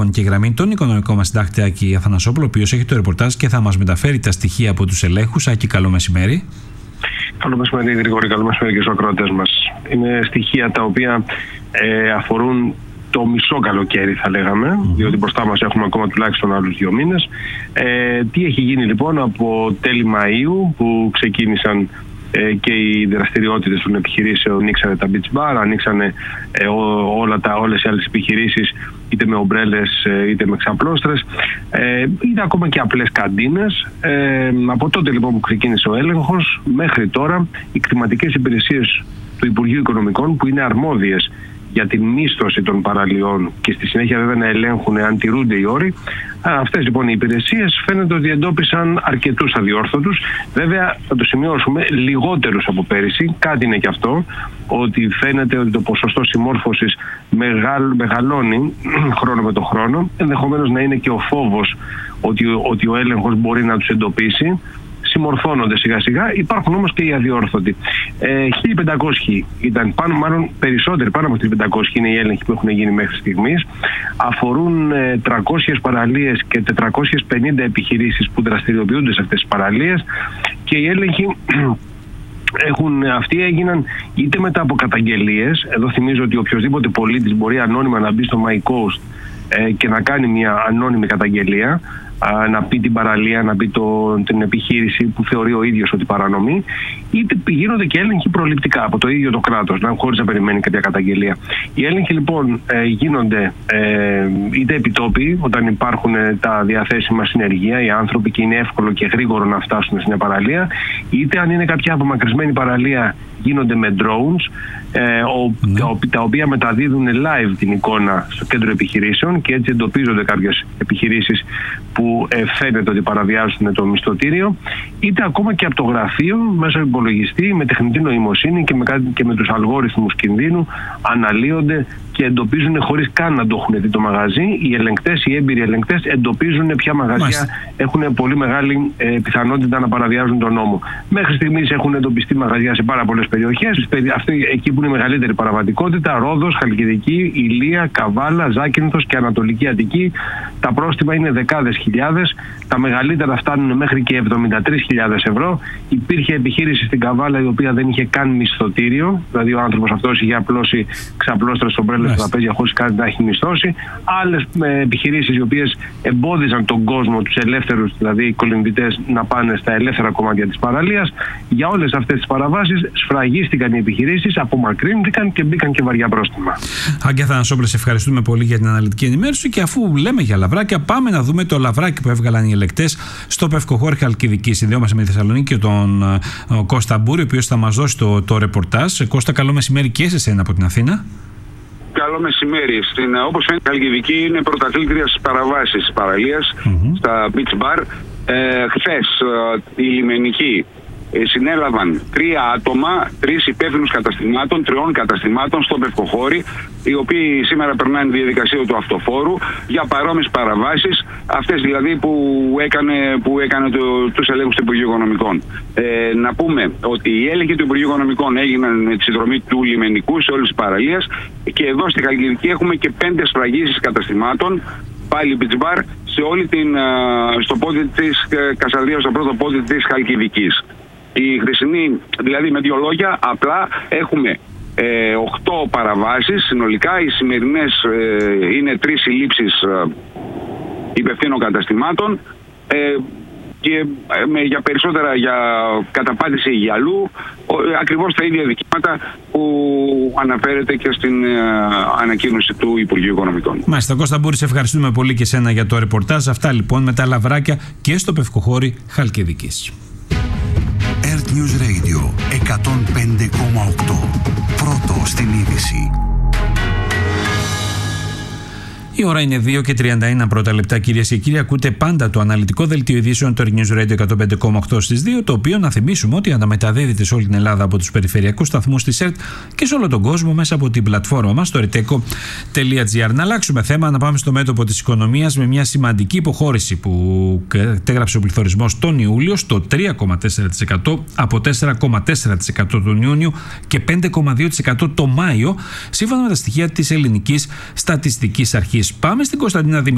Και γραμμή τον οικονομικό μας συντάκτη Άκη Αθανασόπουλο, ο οποίος έχει το ρεπορτάζ και θα μας μεταφέρει τα στοιχεία από τους ελέγχους. Άκη, καλό μεσημέρι. Καλό μεσημέρι, Γρηγόρη, καλό μεσημέρι και στους ακροατές μας. Είναι στοιχεία τα οποία αφορούν το μισό καλοκαίρι, θα λέγαμε, διότι μπροστά μας έχουμε ακόμα τουλάχιστον άλλους 2 μήνες. Τι έχει γίνει λοιπόν από τέλη Μαΐου που ξεκίνησαν και οι δραστηριότητες των επιχειρήσεων, ανοίξανε τα beach bar, ανοίξανε όλες οι άλλες επιχειρήσεις, είτε με ομπρέλες είτε με ξαπλώστρες, είτε ακόμα και απλές καντίνες. Από τότε λοιπόν που ξεκίνησε ο έλεγχος μέχρι τώρα, οι κτηματικές υπηρεσίες του Υπουργείου Οικονομικών, που είναι αρμόδιες για την μίσθωση των παραλιών και στη συνέχεια βέβαια να ελέγχουν αν τηρούνται οι όροι, αυτές λοιπόν οι υπηρεσίες φαίνεται ότι εντόπισαν αρκετούς αδιόρθωτους. Βέβαια θα το σημειώσουμε, λιγότερους από πέρυσι. Κάτι είναι και αυτό, ότι φαίνεται ότι το ποσοστό συμμόρφωσης μεγαλώνει χρόνο με το χρόνο. Ενδεχομένως να είναι και ο φόβος ότι ο έλεγχος μπορεί να τους εντοπίσει. Συμμορφώνονται σιγά σιγά, υπάρχουν όμως και οι αδιόρθωτοι. 1.500 ήταν, μάλλον περισσότεροι, πάνω από 1.500 είναι οι έλεγχοι που έχουν γίνει μέχρι στιγμής. Αφορούν 300 παραλίες και 450 επιχειρήσεις που δραστηριοποιούνται σε αυτές τις παραλίες, και οι έλεγχοι αυτοί έγιναν είτε μετά από καταγγελίες. Εδώ θυμίζω ότι οποιοδήποτε πολίτης μπορεί ανώνυμα να μπει στο MyCoast και να κάνει μια ανώνυμη καταγγελία, να πει την παραλία, να πει την επιχείρηση που θεωρεί ο ίδιος ότι παρανομεί, είτε γίνονται και έλεγχοι προληπτικά από το ίδιο το κράτος, χωρίς να περιμένει κάποια καταγγελία. Οι έλεγχοι λοιπόν γίνονται είτε επιτόπιοι, όταν υπάρχουν τα διαθέσιμα συνεργεία, οι άνθρωποι, και είναι εύκολο και γρήγορο να φτάσουν στην παραλία, είτε αν είναι κάποια απομακρυσμένη παραλία γίνονται με drones, τα οποία μεταδίδουν live την εικόνα στο κέντρο επιχειρήσεων, και έτσι εντοπίζονται κάποιες επιχειρήσεις που φαίνεται ότι παραβιάζουν το μισθωτήριο, είτε ακόμα και από το γραφείο μέσω υπολογιστή με τεχνητή νοημοσύνη και με τους αλγόριθμους κινδύνου αναλύονται και εντοπίζουν, χωρίς καν να το έχουν δει το μαγαζί, οι ελεγκτές, οι έμπειροι ελεγκτές εντοπίζουν ποια μαγαζιά έχουν πολύ μεγάλη πιθανότητα να παραβιάζουν τον νόμο. Μέχρι στιγμής έχουν εντοπιστεί μαγαζιά σε πάρα πολλές περιοχές. Εκεί που είναι η μεγαλύτερη παραβατικότητα, Ρόδος, Χαλκιδική, Ηλία, Καβάλα, Ζάκυνθος και Ανατολική Αττική. Τα πρόστιμα είναι δεκάδες χιλιάδες. Τα μεγαλύτερα φτάνουν μέχρι και 73.000 ευρώ. Υπήρχε επιχείρηση στην Καβάλα η οποία δεν είχε καν μισθωτήριο, δηλαδή ο άνθρωπος αυτός είχε απλώσει ξαπλώστρες ομπρέλες στα τραπέζια χωρίς καν να έχει μισθώσει. Άλλες επιχειρήσεις οι οποίες εμπόδιζαν τον κόσμο, τους ελεύθερους δηλαδή κολυμβητές, να πάνε στα ελεύθερα κομμάτια της παραλίας. Για όλες αυτές τις παραβάσεις σφραγίστηκαν οι επιχειρήσεις, απομακρύνθηκαν και μπήκαν και βαριά πρόστιμα. Άκη Αθανασόπουλε, σε ευχαριστούμε πολύ για την αναλυτική ενημέρωση, και αφού λέμε για λαβράκια, πάμε να δούμε το λαβράκι που έβγαλαν οι ελεκτές στο Πευκοχώρι Χαλκιδική. Συνδέομαστε με τη Θεσσαλονίκη και τον Κώστα Μπούρη, ο οποίος θα μας δώσει το ρεπορτάζ. Κώστα, καλό μεσημέρι και σε εσένα από την Αθήνα. Καλό μεσημέρι. Όπως φαίνεται, η Χαλκιδική είναι πρωταθλήτρια στις παραβάσεις της παραλίας, στα beach bar. Χθες οι λιμενικοί συνέλαβαν 3 άτομα, 3 υπεύθυνους καταστημάτων, 3 καταστημάτων στο Πευκοχώρι, οι οποίοι σήμερα περνάνε τη διαδικασία του αυτοφόρου για παρόμοιες παραβάσεις, αυτές δηλαδή που έκανε τους ελέγχους του Υπουργείου Οικονομικών. Να πούμε ότι οι έλεγχοι του Υπουργείου Οικονομικών έγιναν με τη συνδρομή του λιμενικού σε όλες τις παραλίες, και εδώ στη Χαλκιδική έχουμε και 5 σφραγίσεις καταστημάτων, πάλι beach bar, σε όλη στο πόδι της Κασανδρίας, στο πρώτο πόδι της Χαλκιδικής. Η χρησινή, δηλαδή με 2 λόγια, απλά έχουμε 8 παραβάσεις συνολικά. Οι σημερινές είναι 3 συλλήψεις υπευθύνων καταστημάτων, και για περισσότερα για καταπάτηση γυαλού, ακριβώς τα ίδια δικαιώματα που αναφέρεται και στην ανακοίνωση του Υπουργείου Οικονομικών. Μάλιστα, Κώστα Μπούρη, σε ευχαριστούμε πολύ και σένα για το ρεπορτάζ. Αυτά λοιπόν με τα λαβράκια και στο Πευκοχώρι Χαλκιδικής. Earth News Radio 105,8. Πρώτο στην είδηση. Η ώρα είναι 2:31 πρώτα λεπτά, κυρίες και κύριοι. Ακούτε πάντα το αναλυτικό δελτίο ειδήσεων του Earth News Radio 105,8 στις 2, το οποίο, να θυμίσουμε, ότι αναμεταδίδεται σε όλη την Ελλάδα από τους περιφερειακούς σταθμούς της ΕΡΤ και σε όλο τον κόσμο μέσα από την πλατφόρμα μας, το rteco.gr. Να αλλάξουμε θέμα, να πάμε στο μέτωπο της οικονομίας με μια σημαντική υποχώρηση που κατέγραψε ο πληθωρισμός τον Ιούλιο στο 3,4% από 4,4% τον Ιούνιο και 5,2% το Μάιο, σύμφωνα με τα στοιχεία της Ελληνικής Στατιστικής Αρχής. Πάμε στην Κωνσταντίνα Δημητρίου.